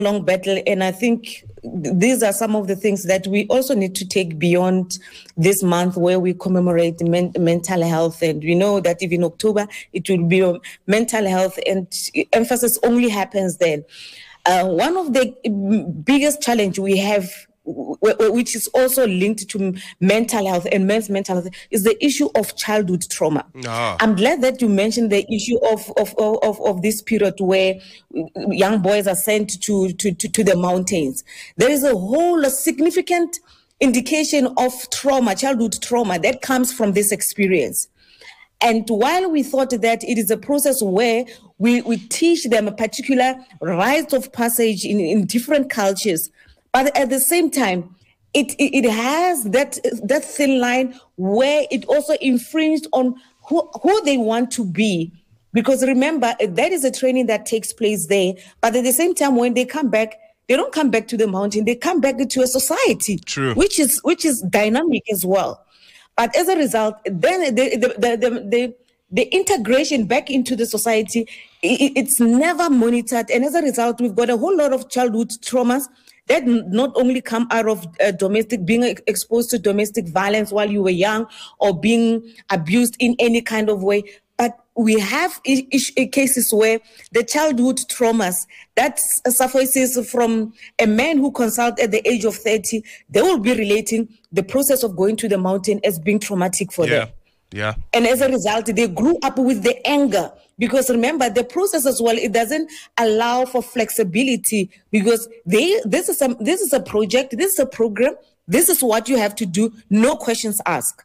long battle, and I think these are some of the things that we also need to take beyond this month where we commemorate mental health. And we know that if in October it will be mental health, and emphasis only happens then. One of the biggest challenge we have, which is also linked to mental health and men's mental health, is the issue of childhood trauma. I'm glad that you mentioned the issue of this period where young boys are sent to the mountains. There is a significant indication of trauma, childhood trauma, that comes from this experience. And while we thought that it is a process where we teach them a particular rite of passage in different cultures, but at the same time, it has that thin line where it also infringed on who they want to be. Because remember, that is a training that takes place there. But at the same time, when they come back, they don't come back to the mountain. They come back to a society, True, which is dynamic as well. But as a result, then the integration back into the society, it's never monitored. And as a result, we've got a whole lot of childhood traumas that not only come out of being exposed to domestic violence while you were young, or being abused in any kind of way, but we have cases where the childhood traumas that surfaces from a man who consults at the age of 30, they will be relating the process of going to the mountain as being traumatic for them. Yeah. And as a result, they grew up with the anger. Because remember, the process as well, it doesn't allow for flexibility, because this is a project, this is a program, this is what you have to do, no questions asked.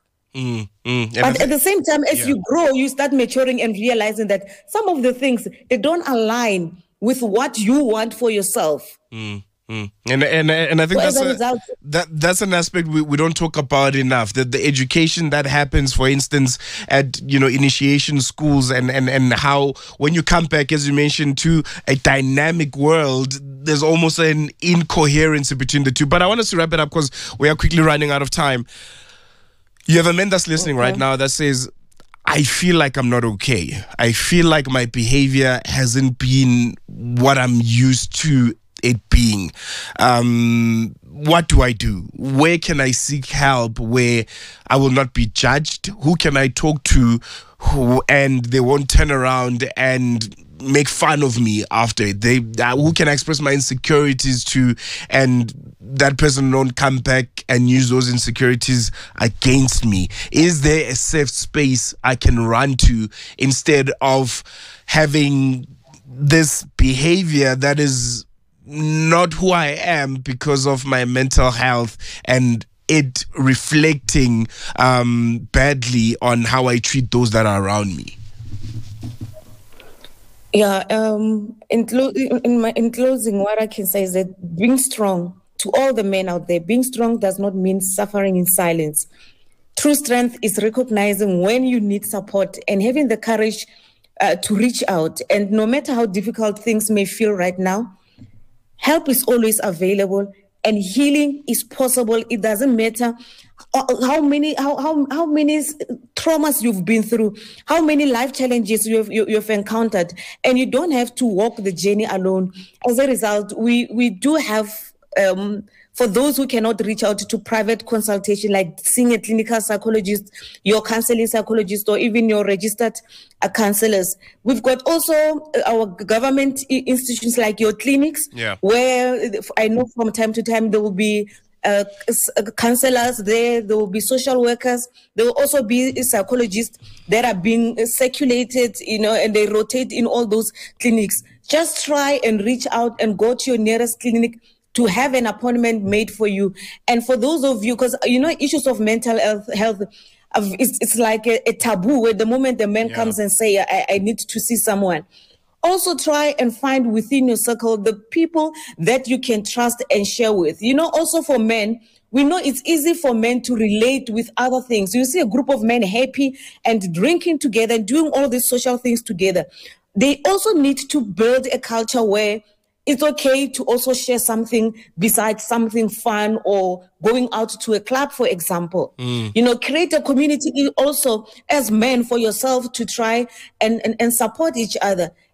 But at the same time, as you grow, you start maturing and realizing that some of the things, they don't align with what you want for yourself. And I think that's an aspect we don't talk about enough. That the education that happens, for instance, at initiation schools, and how when you come back, as you mentioned, to a dynamic world, there's almost an incoherence between the two. But I want us to wrap it up because we are quickly running out of time. You have a man that's listening right now that says, I feel like I'm not okay. I feel like my behavior hasn't been what I'm used to it being. What do I do? Where can I seek help where I will not be judged? Who can I talk to and they won't turn around and make fun of me after it? Who can I express my insecurities to and that person don't come back and use those insecurities against me? Is there a safe space I can run to instead of having this behavior that is not who I am because of my mental health and it reflecting badly on how I treat those that are around me? Yeah, in closing, what I can say is that being strong, to all the men out there, being strong does not mean suffering in silence. True strength is recognizing when you need support and having the courage to reach out. And no matter how difficult things may feel right now, help is always available and healing is possible. It doesn't matter how many traumas you've been through, how many life challenges you've encountered, and you don't have to walk the journey alone. As a result, we do have, for those who cannot reach out to private consultation, like seeing a clinical psychologist, your counseling psychologist, or even your registered counselors. We've got also our government institutions like your clinics, where I know from time to time there will be counselors there will be social workers, there will also be psychologists that are being circulated, and they rotate in all those clinics. Just try and reach out and go to your nearest clinic to have an appointment made for you. And for those of you, because issues of mental health, it's like a taboo where the moment the man comes and say, I need to see someone. Also try and find within your circle the people that you can trust and share with. Also for men, we know it's easy for men to relate with other things. You see a group of men happy and drinking together and doing all these social things together. They also need to build a culture where it's okay to also share something besides something fun or going out to a club, for example. Create a community also as men for yourself to try and support each other.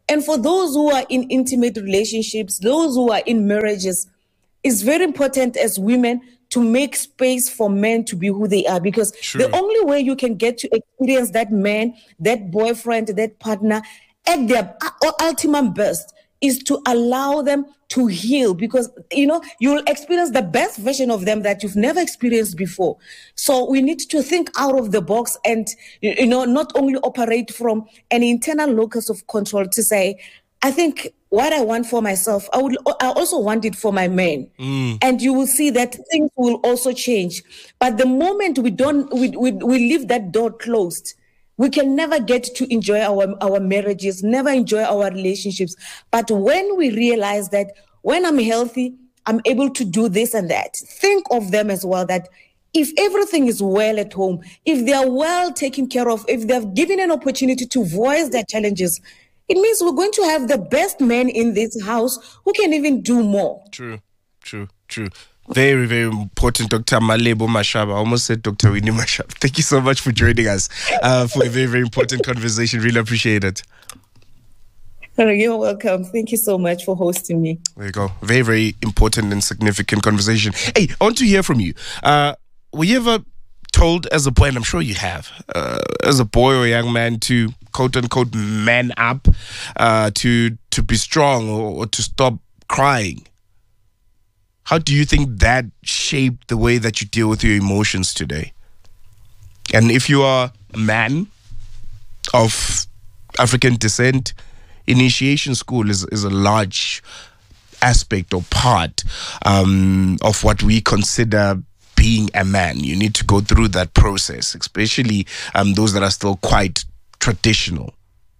And for those who are in intimate relationships, those who are in marriages, it's very important as women to make space for men to be who they are, because the only way you can get to experience that man, that boyfriend, that partner at their ultimate best is to allow them to heal, because, you'll experience the best version of them that you've never experienced before. So we need to think out of the box and, not only operate from an internal locus of control to say, I think what I want for myself, I also want it for my man. And you will see that things will also change. But the moment we leave that door closed, we can never get to enjoy our marriages, never enjoy our relationships. But when we realize that when I'm healthy, I'm able to do this and that, think of them as well, that if everything is well at home, if they are well taken care of, if they're given an opportunity to voice their challenges, it means we're going to have the best men in this house who can even do more. True. Very, very important, Dr. Malebo Mashaba. I almost said Dr. Winnie Mashaba. Thank you so much for joining us for a very, very important conversation. Really appreciate it. You're welcome. Thank you so much for hosting me. There you go. Very, very important and significant conversation. Hey, I want to hear from you. Were you ever told as a boy, and I'm sure you have, as a boy or a young man, to quote unquote man up, to be strong or to stop crying? How do you think that shaped the way that you deal with your emotions today? And if you are a man of African descent, initiation school is a large aspect or part of what we consider being a man. You need to go through that process, especially those that are still quite traditional.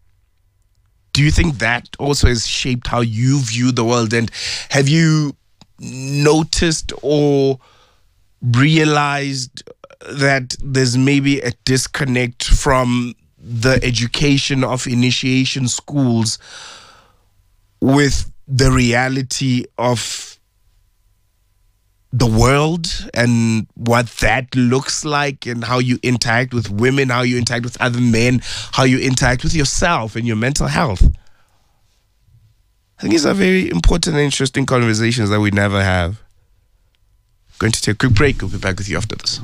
Do you think that also has shaped how you view the world? And have you noticed or realized that there's maybe a disconnect from the education of initiation schools with the reality of the world and what that looks like, and how you interact with women, how you interact with other men, how you interact with yourself and your mental health? I think these are very important and interesting conversations that we never have. Going to take a quick break. We'll be back with you after this.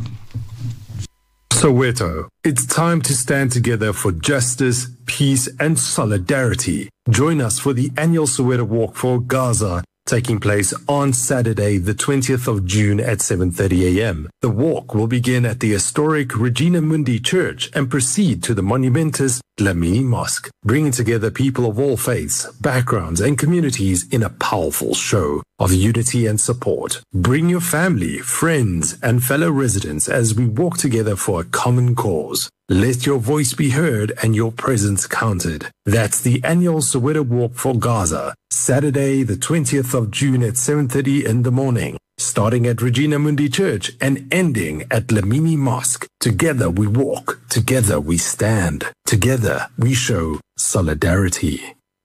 Soweto, it's time to stand together for justice, peace, and solidarity. Join us for the annual Soweto Walk for Gaza, taking place on Saturday, the 20th of June at 7:30 a.m. The walk will begin at the historic Regina Mundi Church and proceed to the monumentous Dlamini Mosque, bringing together people of all faiths, backgrounds, and communities in a powerful show of unity and support. Bring your family, friends, and fellow residents as we walk together for a common cause. Let your voice be heard and your presence counted. That's the annual Soweto Walk for Gaza, Saturday, the 20th of June at 7:30 in the morning, starting at Regina Mundi Church and ending at Dlamini Mosque. Together we walk, together we stand, together we show solidarity.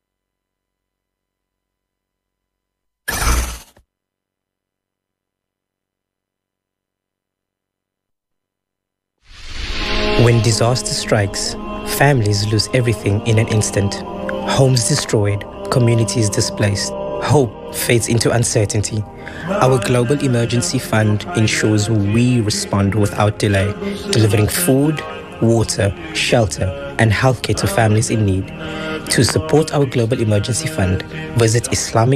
When disaster strikes, families lose everything in an instant. Homes destroyed, communities displaced. Hope fades into uncertainty. Our Global Emergency Fund ensures we respond without delay, delivering food, water, shelter, and healthcare to families in need. To support our Global Emergency Fund, visit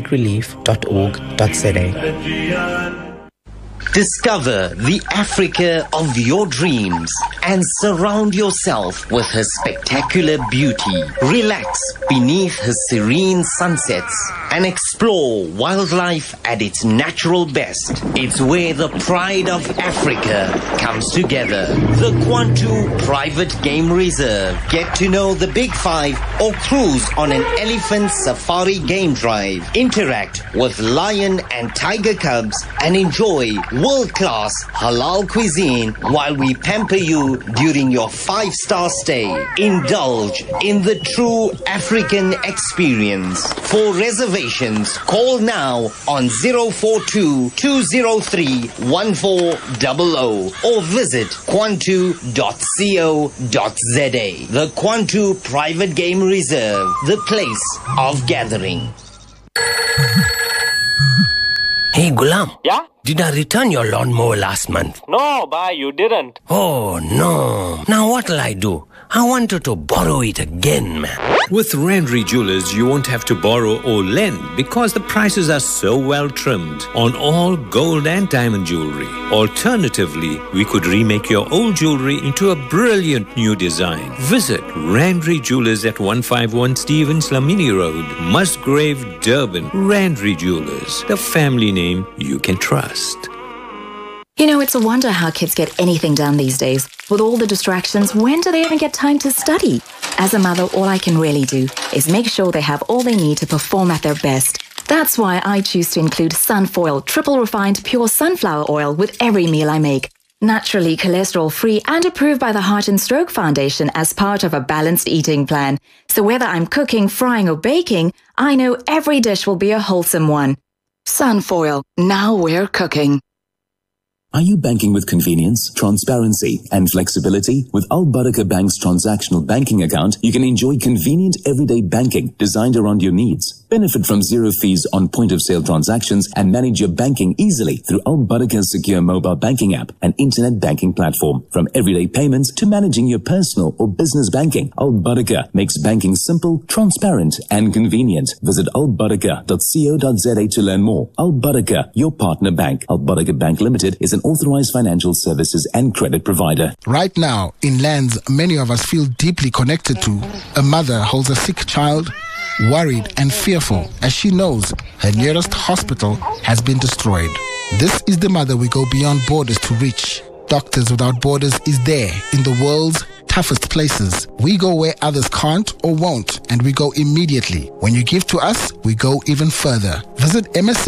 islamicrelief.org.za. Discover the Africa of your dreams and surround yourself with her spectacular beauty. Relax beneath her serene sunsets and explore wildlife at its natural best. It's where the pride of Africa comes together. The Kwantu Private Game Reserve. Get to know the Big Five or cruise on an elephant safari game drive. Interact with lion and tiger cubs and enjoy world-class halal cuisine while we pamper you during your 5-star stay. Indulge in the true African experience. For reservations reservations, call now on 042-203-1400 or visit quantu.co.za. The Quantu Private Game Reserve, the place of gathering. Hey, Gulam. Yeah? Did I return your lawnmower last month? No, bhai, you didn't. Oh, no. Now what'll I do? I wanted to borrow it again, man. With Randry Jewelers, you won't have to borrow or lend because the prices are so well trimmed on all gold and diamond jewelry. Alternatively, we could remake your old jewelry into a brilliant new design. Visit Randry Jewelers at 151 Stevens Lamini Road, Musgrave, Durban. Randry Jewelers, the family name you can trust. You know, it's a wonder how kids get anything done these days. With all the distractions, when do they even get time to study? As a mother, all I can really do is make sure they have all they need to perform at their best. That's why I choose to include Sunfoil, triple refined pure sunflower oil with every meal I make. Naturally cholesterol-free and approved by the Heart and Stroke Foundation as part of a balanced eating plan. So whether I'm cooking, frying or baking, I know every dish will be a wholesome one. Sunfoil, now we're cooking. Are you banking with convenience, transparency, and flexibility? With Al Baraka Bank's transactional banking account, you can enjoy convenient everyday banking designed around your needs. Benefit from zero fees on point-of-sale transactions and manage your banking easily through Al Baraka's secure mobile banking app and internet banking platform. From everyday payments to managing your personal or business banking, Al Baraka makes banking simple, transparent, and convenient. Visit albaraka.co.za to learn more. Al Baraka, your partner bank. Al Baraka Bank Limited is an authorized financial services and credit provider. Right now, in lands many of us feel deeply connected to, a mother holds a sick child, worried and fearful as she knows her nearest hospital has been destroyed. This is the mother we go beyond borders to reach. Doctors Without Borders is there in the world's toughest places. We go where others can't or won't, and we go immediately. When you give to us, we go even further. Visit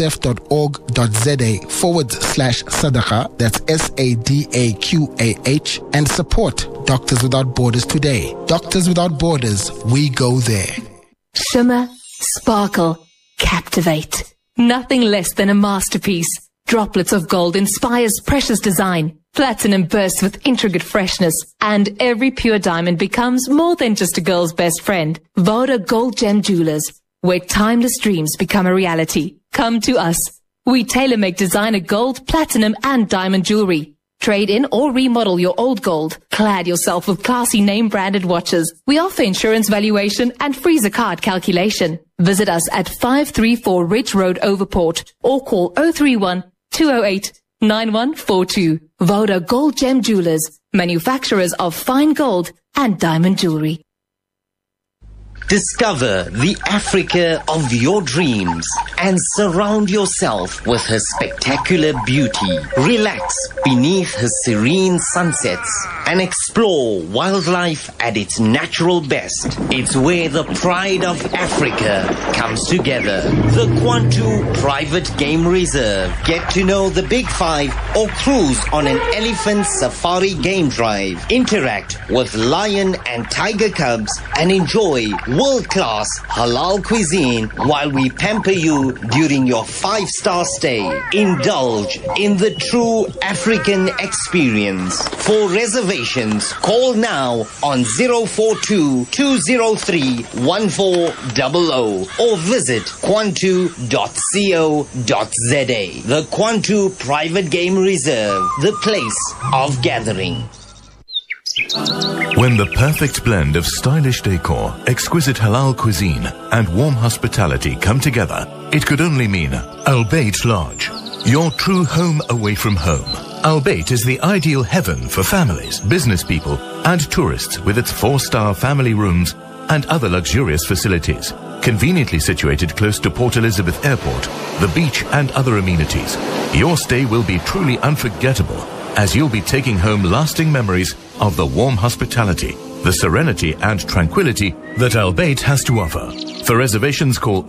msf.org.za/sadaqa, that's SADAQAH, and support Doctors Without Borders today. Doctors Without Borders, we go there. Shimmer, sparkle, captivate. Nothing less than a masterpiece. Droplets of gold inspires precious design. Platinum bursts with intricate freshness, and every pure diamond becomes more than just a girl's best friend. Voda Gold Gem Jewelers, where timeless dreams become a reality. Come to us. We tailor-make designer gold, platinum, and diamond jewelry. Trade in or remodel your old gold. Clad yourself with classy name-branded watches. We offer insurance valuation and free zakat calculation. Visit us at 534 Ridge Road, Overport, or call 031-208-9142. Voda Gold Gem Jewelers, manufacturers of fine gold and diamond jewelry. Discover the Africa of your dreams and surround yourself with her spectacular beauty. Relax beneath her serene sunsets and explore wildlife at its natural best. It's where the pride of Africa comes together. The Quantu Private Game Reserve. Get to know the Big Five or cruise on an elephant safari game drive. Interact with lion and tiger cubs and enjoy world-class halal cuisine while we pamper you during your 5-star stay. Indulge in the true African experience. For reservations, call now on 042-203-1400 or visit quantu.co.za. The Quantu Private Game Reserve, the place of gathering. When the perfect blend of stylish decor, exquisite halal cuisine, and warm hospitality come together, it could only mean Al Bayt Lodge, your true home away from home. Al Bayt is the ideal heaven for families, business people, and tourists with its 4-star family rooms and other luxurious facilities. Conveniently situated close to Port Elizabeth Airport, the beach, and other amenities, your stay will be truly unforgettable, as you'll be taking home lasting memories of the warm hospitality, the serenity and tranquility that Al Bayt has to offer. For reservations, call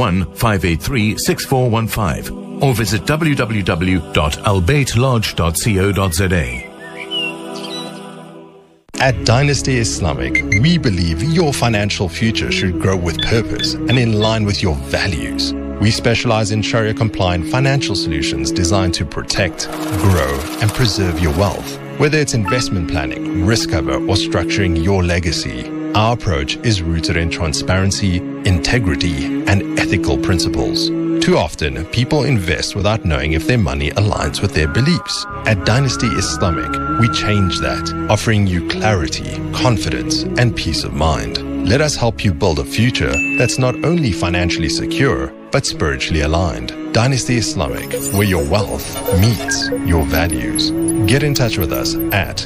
041-583-6415 or visit www.albaytlodge.co.za. At Dynasty Islamic, we believe your financial future should grow with purpose and in line with your values. We specialize in Sharia-compliant financial solutions designed to protect, grow, and preserve your wealth. Whether it's investment planning, risk cover, or structuring your legacy, our approach is rooted in transparency, integrity, and ethical principles. Too often, people invest without knowing if their money aligns with their beliefs. At Dynasty Islamic, we change that, offering you clarity, confidence, and peace of mind. Let us help you build a future that's not only financially secure, but spiritually aligned. Dynasty Islamic, where your wealth meets your values. Get in touch with us at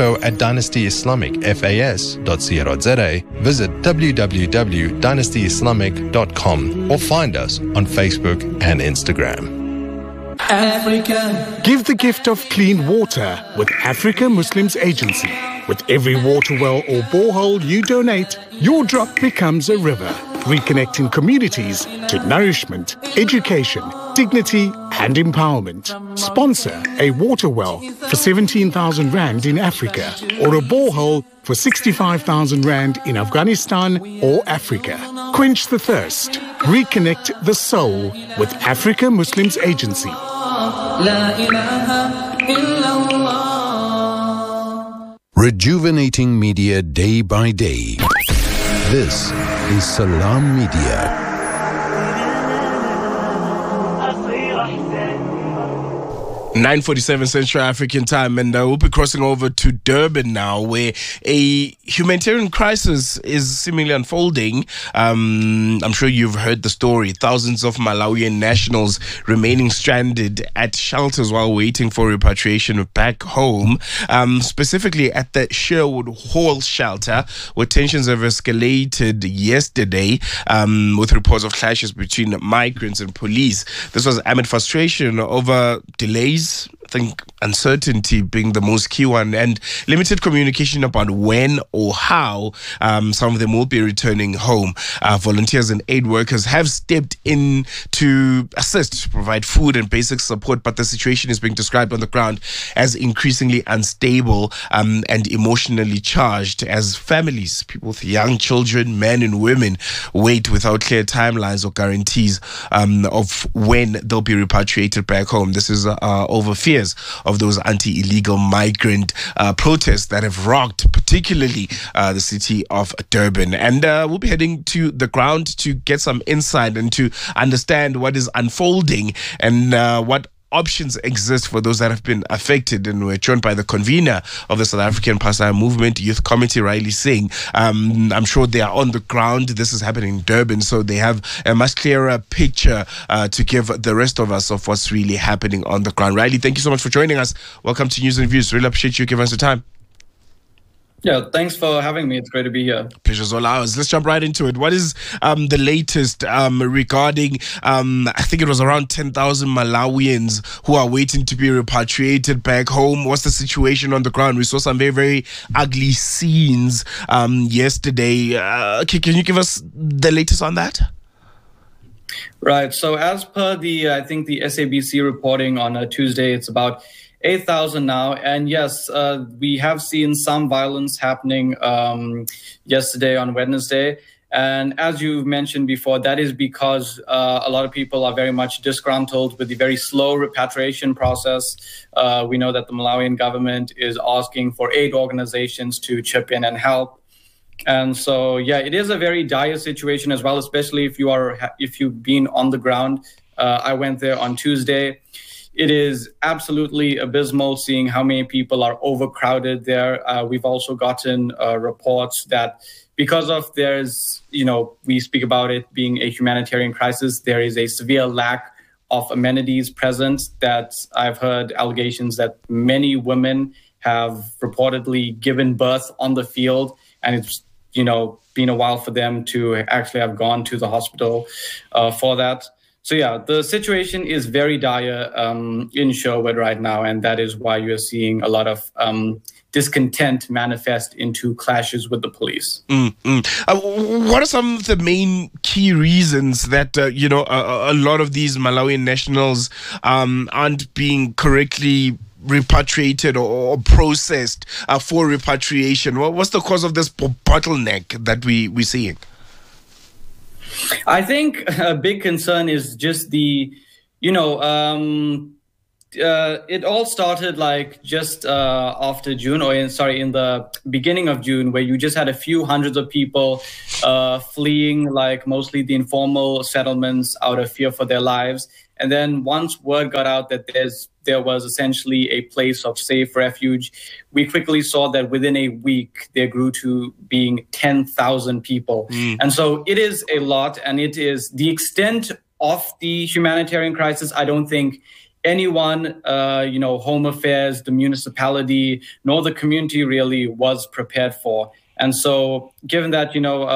info@dynastyislamicfas.co.za, visit www.dynastyislamic.com, or find us on Facebook and Instagram. Africa. Give the gift of clean water with Africa Muslims Agency. With every water well or borehole you donate, your drop becomes a river, reconnecting communities to nourishment, education, dignity and empowerment. Sponsor a water well for 17,000 Rand in Africa, or a borehole for 65,000 Rand in Afghanistan or Africa. Quench the thirst. Reconnect the soul with Africa Muslims Agency. Rejuvenating media day by day. This is Salam Media. 9:47 Central African time, and we'll be crossing over to Durban now, where a humanitarian crisis is seemingly unfolding. I'm sure you've heard the story. Thousands of Malawian nationals remaining stranded at shelters while waiting for repatriation back home, specifically at the Sherwood Hall shelter, where tensions have escalated yesterday with reports of clashes between migrants and police. This was amid frustration over delays, I think uncertainty being the most key one, and limited communication about when or how some of them will be returning home. Volunteers and aid workers have stepped in to assist, to provide food and basic support, but the situation is being described on the ground as increasingly unstable and emotionally charged as families, people with young children, men and women, wait without clear timelines or guarantees of when they'll be repatriated back home. This is over fears of those anti-illegal migrant protests that have rocked particularly the city of Durban. And we'll be heading to the ground to get some insight and to understand what is unfolding and what options exist for those that have been affected. And we're joined by the convener of the South African Pasaya Movement Youth Committee, Riley Singh. I'm sure they are on the ground. This is happening in Durban, so they have a much clearer picture to give the rest of us of what's really happening on the ground. Riley, thank you so much for joining us. Welcome to News and Views. Really appreciate you giving us the time. Yeah, thanks for having me. It's great to be here. Pleasure's all ours. Let's jump right into it. What is the latest regarding, I think it was around 10,000 Malawians who are waiting to be repatriated back home? What's the situation on the ground? We saw some very, very ugly scenes yesterday. Can you give us the latest on that? Right. So as per the, I think the SABC reporting on a Tuesday, it's about 8,000 now. And yes, we have seen some violence happening yesterday on Wednesday. And as you've mentioned before, that is because a lot of people are very much disgruntled with the very slow repatriation process. We know that the Malawian government is asking for aid organizations to chip in and help. And so, yeah, it is a very dire situation as well, especially if you've been on the ground. I went there on Tuesday. It is absolutely abysmal seeing how many people are overcrowded there. We've also gotten reports that because of we speak about it being a humanitarian crisis, there is a severe lack of amenities present, that I've heard allegations that many women have reportedly given birth on the field, and it's been a while for them to actually have gone to the hospital for that. So yeah, the situation is very dire in Sherwood right now, and that is why you're seeing a lot of discontent manifest into clashes with the police. What are some of the main key reasons that a lot of these Malawian nationals aren't being correctly repatriated or processed for repatriation? What's the cause of this bottleneck that we're seeing? I think a big concern is just the, it all started like just after June, in the beginning of June, where you just had a few hundreds of people fleeing, like mostly the informal settlements out of fear for their lives. And then once word got out that there was essentially a place of safe refuge, we quickly saw that within a week, there grew to being 10,000 people. And so it is a lot, and it is the extent of the humanitarian crisis. I don't think anyone, Home Affairs, the municipality, nor the community really was prepared for. And so given that,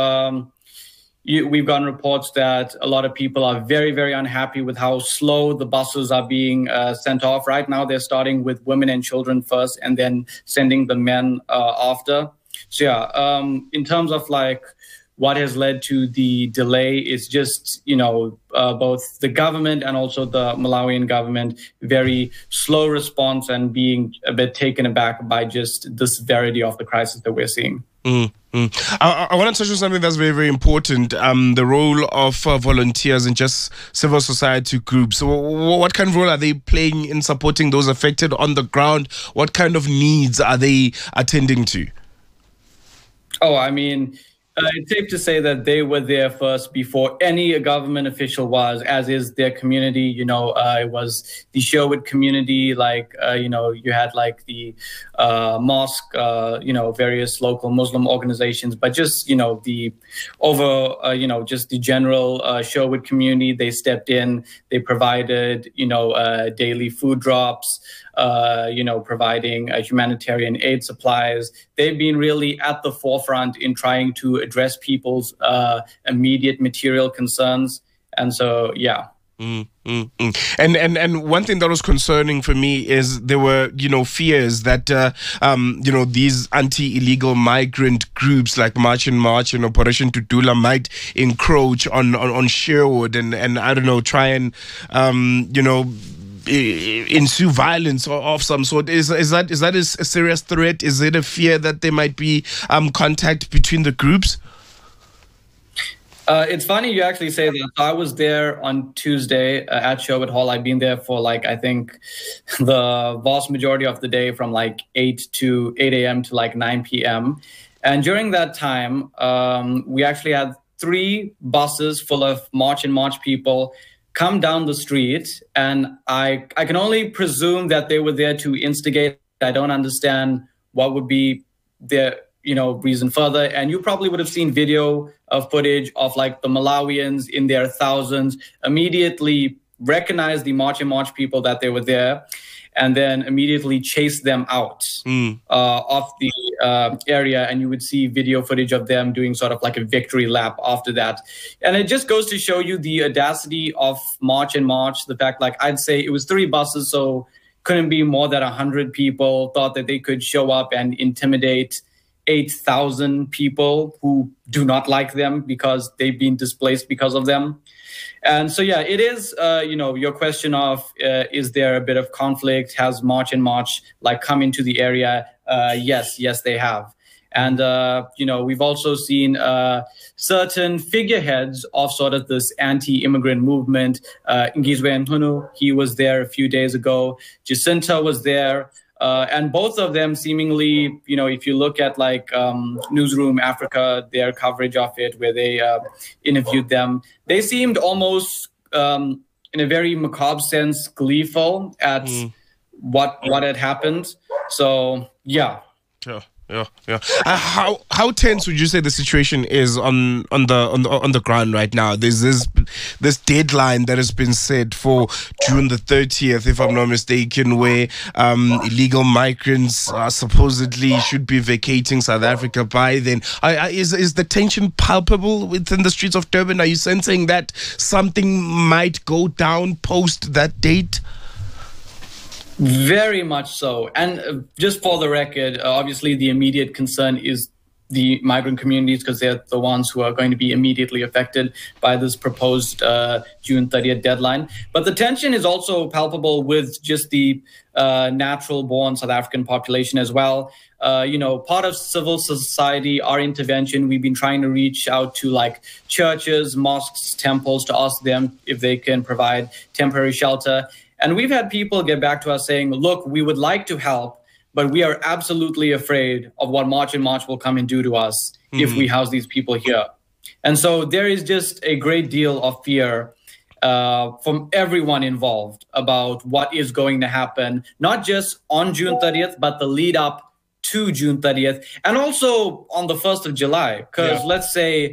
we've gotten reports that a lot of people are very, very unhappy with how slow the buses are being sent off. Right now, they're starting with women and children first and then sending the men after. So, yeah, in terms of like what has led to the delay is just, both the government and also the Malawian government, very slow response and being a bit taken aback by just the severity of the crisis that we're seeing. I want to touch on something that's very, very important, the role of volunteers and just civil society groups. So what kind of role are they playing in supporting those affected on the ground? What kind of needs are they attending to? Oh, I mean, it's safe to say that they were there first before any government official was, as is their community. It was the Sherwood community, like, you had like the mosque, various local Muslim organizations, but just, just the general Sherwood community. They stepped in, they provided, daily food drops, providing humanitarian aid supplies. They've been really at the forefront in trying to address people's immediate material concerns. And so, yeah. And one thing that was concerning for me is there were, fears that, these anti-illegal migrant groups like March and March and Operation Tudula might encroach on Sherwood and I don't know, try and, ensue violence of some sort. Is that a serious threat? Is it a fear that there might be contact between the groups? It's funny you actually say that. I was there on Tuesday at Sherwood Hall. I've been there for I think the vast majority of the day, from 8 a.m. to 9 p.m. And during that time, we actually had 3 buses full of March and March people come down the street, and I can only presume that they were there to instigate. I don't understand what would be their reason further. And you probably would have seen video footage of the Malawians in their thousands immediately recognize the March and March people that they were there, and then immediately chase them out of the area. And you would see video footage of them doing sort of a victory lap after that. And it just goes to show you the audacity of March and March. The fact, I'd say it was 3 buses, so couldn't be more than 100 people, thought that they could show up and intimidate 8,000 people who do not like them because they've been displaced because of them. And so, yeah, it is, your question of, is there a bit of conflict? Has March and March come into the area? Yes, they have. And, we've also seen certain figureheads of sort of this anti-immigrant movement. Ngizwe Nhunu, he was there a few days ago. Jacinta was there. And both of them seemingly, if you look at Newsroom Africa, their coverage of it, where they interviewed them, they seemed almost, in a very macabre sense, gleeful at what had happened. So, yeah. Sure. Yeah. How tense would you say the situation is on the ground right now? There's this deadline that has been set for June the 30th, if I'm not mistaken, where illegal migrants supposedly should be vacating South Africa by then. Is the tension palpable within the streets of Durban? Are you sensing that something might go down post that date? Very much so. And just for the record, obviously the immediate concern is the migrant communities because they're the ones who are going to be immediately affected by this proposed June 30th deadline. But the tension is also palpable with just the natural-born South African population as well. Part of civil society, our intervention, we've been trying to reach out to like churches, mosques, temples to ask them if they can provide temporary shelter. And we've had people get back to us saying, look, we would like to help, but we are absolutely afraid of what March and March will come and do to us if we house these people here. And so there is just a great deal of fear from everyone involved about what is going to happen, not just on June 30th, but the lead up to June 30th, and also on the 1st of July. Because let's say,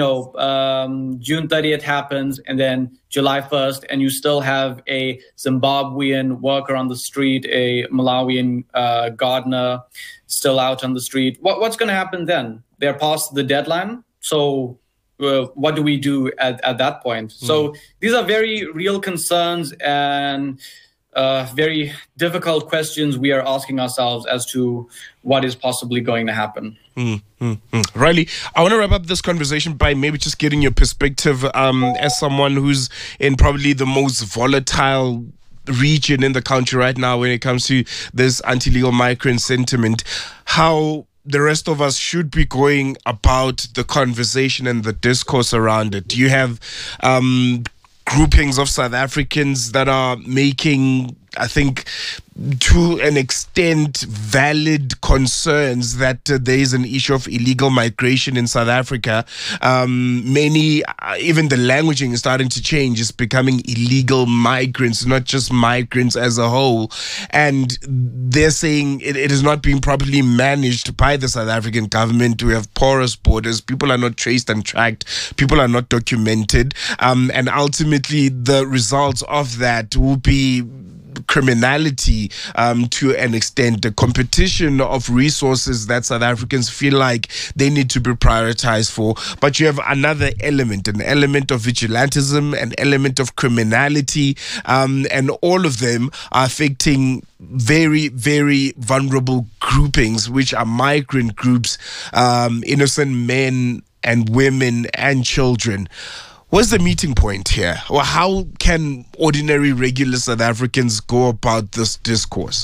June 30th happens and then July 1st, and you still have a Zimbabwean worker on the street, a Malawian gardener still out on the street. What's going to happen then? They're past the deadline. So what do we do at that point? So these are very real concerns and very difficult questions we are asking ourselves as to what is possibly going to happen. Riley, I want to wrap up this conversation by maybe just getting your perspective as someone who's in probably the most volatile region in the country right now when it comes to this anti-legal migrant sentiment. How the rest of us should be going about the conversation and the discourse around it. Do you have groupings of South Africans that are making, I think, to an extent, valid concerns that there is an issue of illegal migration in South Africa? Many, even the languaging is starting to change. It's becoming illegal migrants, not just migrants as a whole. And they're saying it is not being properly managed by the South African government. We have porous borders. People are not traced and tracked. People are not documented. And ultimately, the results of that will be criminality to an extent, the competition of resources that South Africans feel like they need to be prioritized for. But you have another element, an element of vigilantism, an element of criminality, and all of them are affecting very, very vulnerable groupings, which are migrant groups, innocent men and women and children. What's the meeting point here? Or how can ordinary, regular South Africans go about this discourse?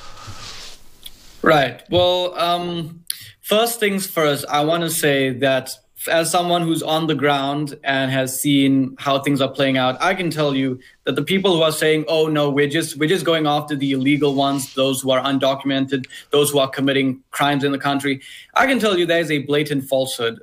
Right. Well, first things first, I want to say that as someone who's on the ground and has seen how things are playing out, I can tell you that the people who are saying, oh, no, we're just going after the illegal ones, those who are undocumented, those who are committing crimes in the country, I can tell you that is a blatant falsehood.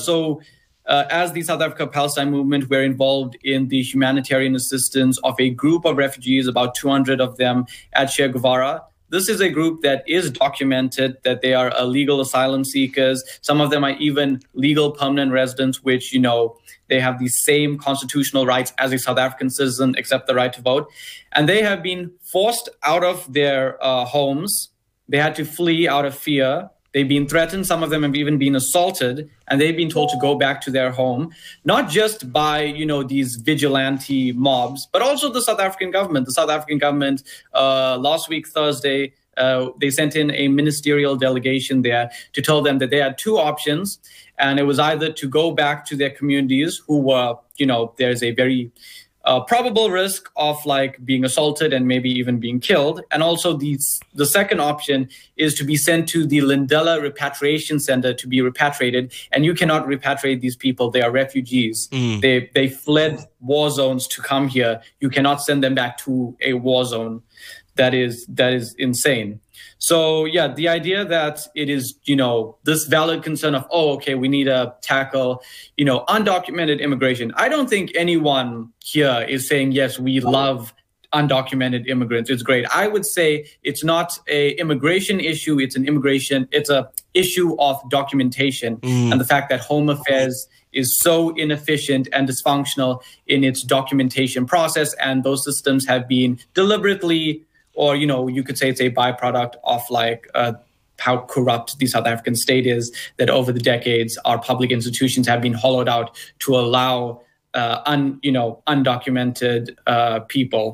As the South Africa Palestine movement, we're involved in the humanitarian assistance of a group of refugees, about 200 of them at Che Guevara. This is a group that is documented that they are illegal asylum seekers. Some of them are even legal permanent residents, which, they have the same constitutional rights as a South African citizen, except the right to vote. And they have been forced out of their homes. They had to flee out of fear. They've been threatened. Some of them have even been assaulted, and they've been told to go back to their home, not just by, these vigilante mobs, but also the South African government. The South African government, last week, Thursday, they sent in a ministerial delegation there to tell them that they had two options. And it was either to go back to their communities who were, there's a very probable risk of being assaulted and maybe even being killed. And also the second option is to be sent to the Lindela Repatriation Center to be repatriated. And you cannot repatriate these people. They are refugees. They fled war zones to come here. You cannot send them back to a war zone. That is insane. So, yeah, the idea that it is, this valid concern of, we need to tackle, undocumented immigration. I don't think anyone here is saying, yes, we love undocumented immigrants. It's great. I would say it's not a immigration issue. It's a issue of documentation. And the fact that Home Affairs is so inefficient and dysfunctional in its documentation process. And those systems have been deliberately, or, you could say it's a byproduct of how corrupt the South African state is, that over the decades, our public institutions have been hollowed out to allow undocumented people.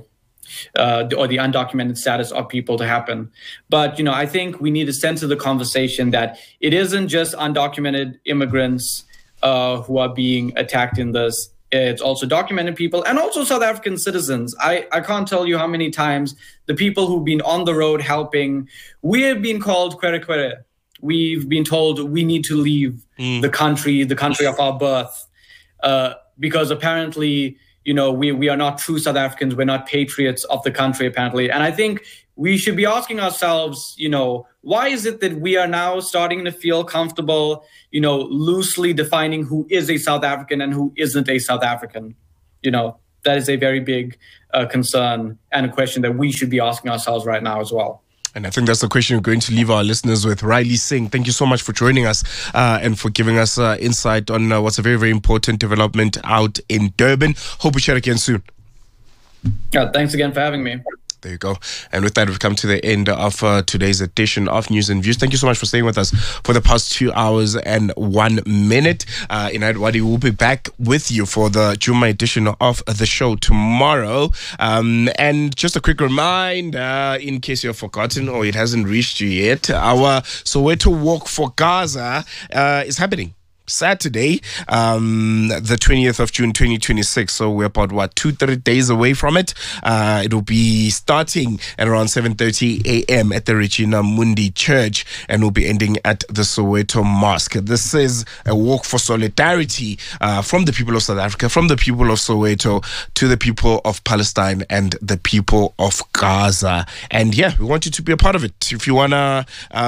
or the undocumented status of people to happen. But, I think we need to center the conversation that it isn't just undocumented immigrants who are being attacked in this. It's also documented people and also South African citizens. I can't tell you how many times the people who've been on the road helping, we have been called kwere. We've been told we need to leave the country of our birth, because apparently, we are not true South Africans. We're not patriots of the country, apparently. And I think we should be asking ourselves, why is it that we are now starting to feel comfortable, loosely defining who is a South African and who isn't a South African? That is a very big concern and a question that we should be asking ourselves right now as well. And I think that's the question we're going to leave our listeners with. Riley Singh, thank you so much for joining us and for giving us insight on what's a very, very important development out in Durban. Hope we chat again soon. Yeah, thanks again for having me. There you go. And with that, we've come to the end of today's edition of News and Views. Thank you so much for staying with us for the past 2 hours and 1 minute. Inayat Wadi will be back with you for the Juma edition of the show tomorrow. And just a quick reminder, in case you've forgotten or it hasn't reached you yet, our Soweto Walk for Gaza is happening Saturday, the 20th of June 2026. So we're about 2-3 days away from it. It'll be starting at around 7:30 a.m. at the Regina Mundi Church and will be ending at the Soweto Mosque. This is a walk for solidarity from the people of South Africa, from the people of Soweto to the people of Palestine and the people of Gaza. And yeah, we want you to be a part of it. If you wanna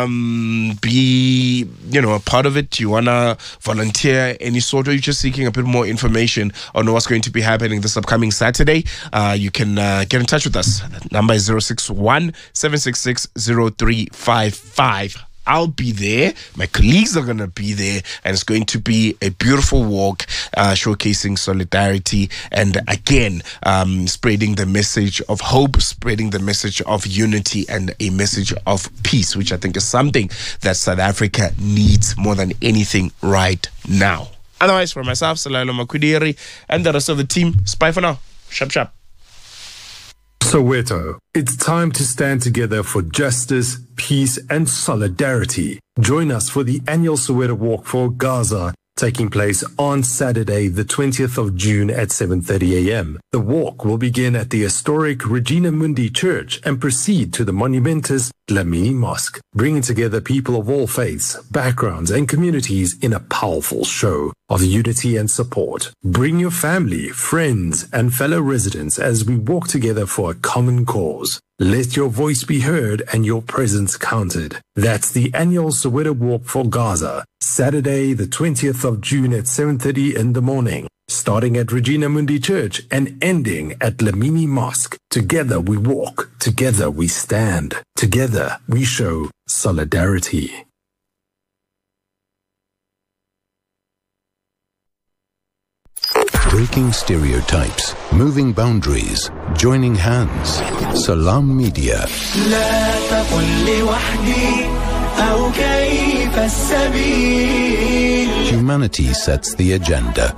be a part of it, you wanna volunteer any sort, or you're just seeking a bit more information on what's going to be happening this upcoming Saturday, you can get in touch with us. The number is 061-766-0355. I'll be there. My colleagues are going to be there. And it's going to be a beautiful walk showcasing solidarity and, again, spreading the message of hope, spreading the message of unity and a message of peace, which I think is something that South Africa needs more than anything right now. Otherwise, for myself, Salalo Makudiri, and the rest of the team, it's bye for now. Shap, shap. Soweto, it's time to stand together for justice, peace and solidarity. Join us for the annual Soweto Walk for Gaza, taking place on Saturday, the 20th of June at 7:30 a.m. The walk will begin at the historic Regina Mundi Church and proceed to the monumentous Dlamini Mosque, bringing together people of all faiths, backgrounds and communities in a powerful show of unity and support. Bring your family, friends and fellow residents as we walk together for a common cause. Let your voice be heard and your presence counted. That's the annual Soweto Walk for Gaza, Saturday the 20th of June at 7:30 in the morning, starting at Regina Mundi Church and ending at Dlamini Mosque. Together we walk, together we stand, together we show solidarity. Breaking stereotypes, moving boundaries, joining hands. Salam Media. Humanity sets the agenda.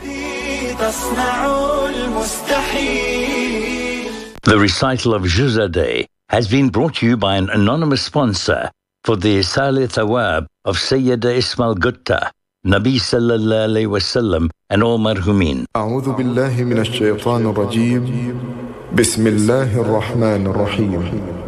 The recital of Juzadeh has been brought to you by an anonymous sponsor for the Salih Thawab of Sayyida Ismail Gutta, Nabi sallallahu alayhi wasallam and all marhumin. أعوذ بالله من الشيطان الرجيم بسم الله الرحمن الرحيم